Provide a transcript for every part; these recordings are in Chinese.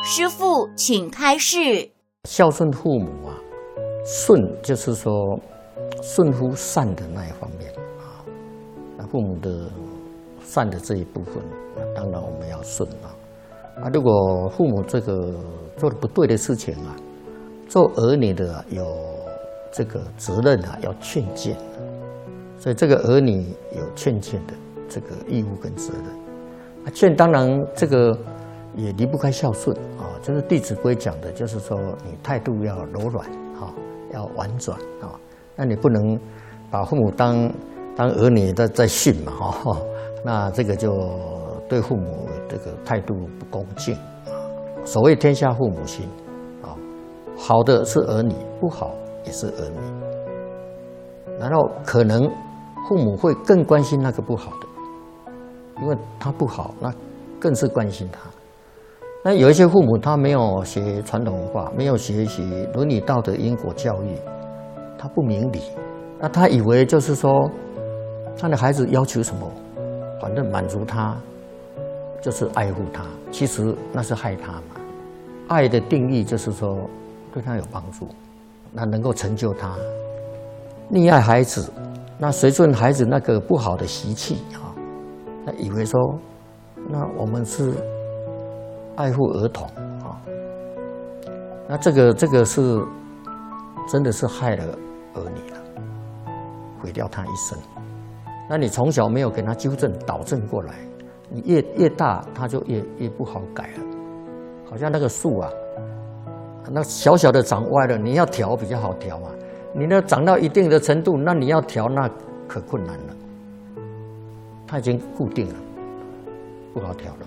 师父请开示。 孝顺父母啊，顺就是说顺乎善的那一方面啊，那父母的善的这一部分，那当然我们要顺啊。如果父母这个做的不对的事情啊，做儿女的有这个责任啊，要劝谏，所以这个儿女有劝谏的这个义务跟责任。劝当然这个也离不开孝顺啊，就是《弟子规》讲的，就是说你态度要柔软啊，要婉转啊，那你不能把父母当儿女在训嘛哈，那这个就对父母这个态度不恭敬啊。所谓天下父母心啊，好的是儿女，不好也是儿女。然后可能父母会更关心那个不好的，因为他不好，那更是关心他。那有一些父母他没有学传统文化，没有学习伦理道德因果教育，他不明理，那他以为就是说他的孩子要求什么，反正满足他就是爱护他，其实那是害他嘛。爱的定义就是说对他有帮助，那能够成就他。溺爱孩子，那随顺孩子那个不好的习气啊，那以为说那我们是爱护儿童啊，那这个是真的是害了儿女了，毁掉他一生。那你从小没有给他纠正导正过来，你越大他就越不好改了。好像那个树啊，那小小的长歪了，你要调比较好调嘛。你那长到一定的程度，那你要调那可困难了。它已经固定了，不好调了。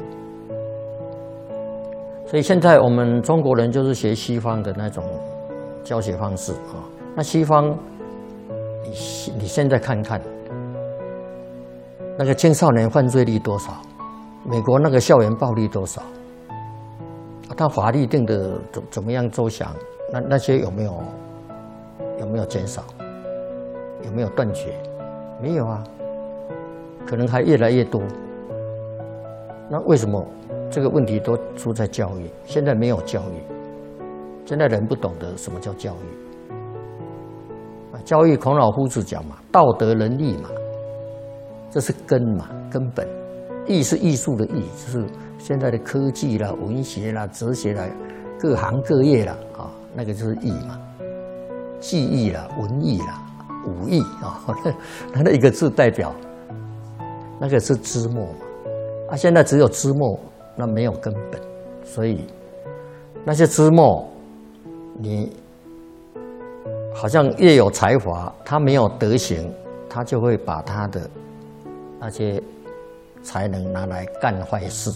所以现在我们中国人就是学西方的那种教学方式啊。那西方，你现在看看，那个青少年犯罪率多少？美国那个校园暴力多少？他法律定的怎么样周详？那些有没有减少？有没有断绝？没有啊，可能还越来越多。那为什么这个问题都出在教育？现在没有教育，现在人不懂得什么叫教育。教育孔老夫子讲嘛，道德仁义嘛，这是根嘛，根本。艺是艺术的艺，就是现在的科技啦、文学啦、哲学啦，各行各业啦啊，那个就是艺嘛。技艺啦、文艺啦、武艺啊，它的一个字代表，那个是枝末嘛。啊，现在只有枝末，那没有根本，所以那些枝末，你好像越有才华，他没有德行，他就会把他的那些才能拿来干坏事。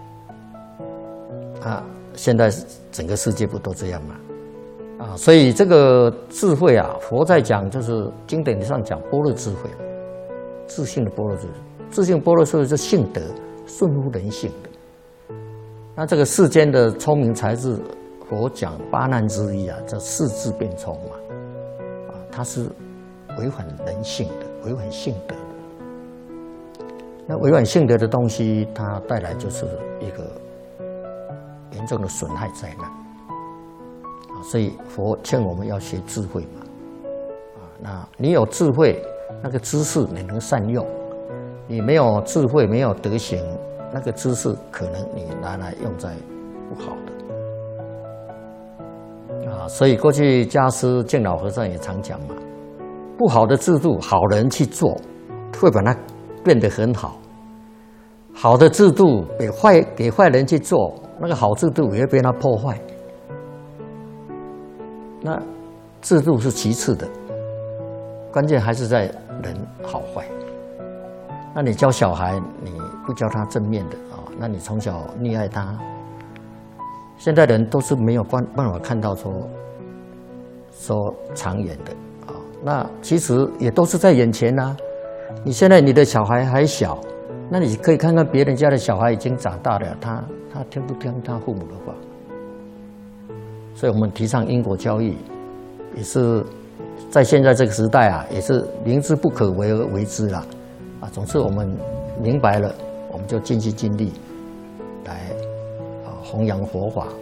啊，现在整个世界不都这样吗？啊，所以这个智慧啊，佛在讲就是经典上讲般若智慧，自性的般若智慧，自性般若智慧是性德，顺乎人性的。那这个世间的聪明才智，佛讲八难之一啊，叫世智变聪嘛，啊，它是违反人性的，违反性德的。那违反性德的东西，它带来就是一个严重的损害灾难。所以佛劝我们要学智慧嘛，那你有智慧，那个知识你能善用；你没有智慧，没有德行，那个知识可能你拿来用在不好的。所以过去家师净老和尚也常讲嘛，不好的制度，好人去做，会把它变得很好；好的制度给坏人去做，那个好制度也会被他破坏。那制度是其次的，关键还是在人好坏。那你教小孩，你不教他正面的啊，那你从小溺爱他，现在人都是没有办法看到说长远的啊。那其实也都是在眼前啊。你现在你的小孩还小，那你可以看看别人家的小孩已经长大了，他听不听他父母的话？所以我们提倡因果教育，也是在现在这个时代啊，也是明知不可为而为之啦。啊，总之我们明白了，我们就尽心尽力来弘扬佛法，